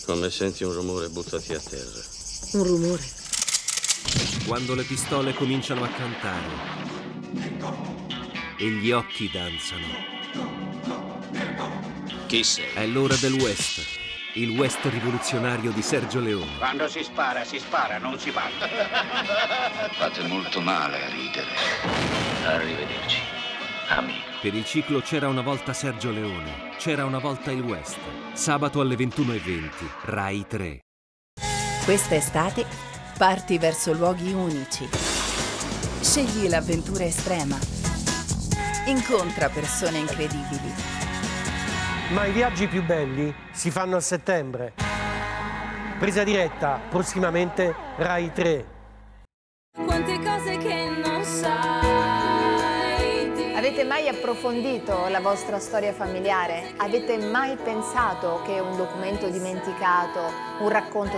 Come senti un rumore, buttati a terra. Un rumore. Quando le pistole cominciano a cantare e gli occhi danzano. Chi sei? È l'ora del West, il West rivoluzionario di Sergio Leone. Quando si spara, non si parla. Fate molto male a ridere. Arrivederci, amico. Per il ciclo C'era una volta Sergio Leone, c'era una volta il West. Sabato alle 21:20, Rai 3. Questa estate parti verso luoghi unici. Scegli l'avventura estrema. Incontra persone incredibili. Ma i viaggi più belli si fanno a settembre. Presa diretta, prossimamente Rai 3. Quante cose che non sai. Avete mai approfondito la vostra storia familiare? Avete mai pensato che un documento dimenticato, un racconto